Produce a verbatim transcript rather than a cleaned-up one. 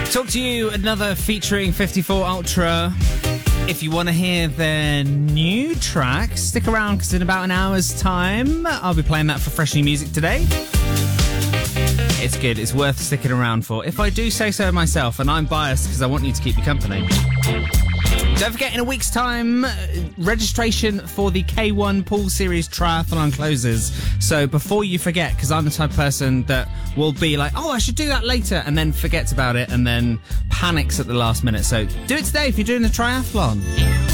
Talk to you, another featuring fifty-four Ultra. If you want to hear their new track, stick around because in about an hour's time, I'll be playing that for Fresh New Music today. It's good. It's worth sticking around for. If I do say so myself, and I'm biased because I want you to keep you company. Don't forget, in a week's time, registration for the K one Pool Series Triathlon closes. So before you forget, because I'm the type of person that will be like, oh, I should do that later, and then forgets about it, and then panics at the last minute. So do it today if you're doing the triathlon.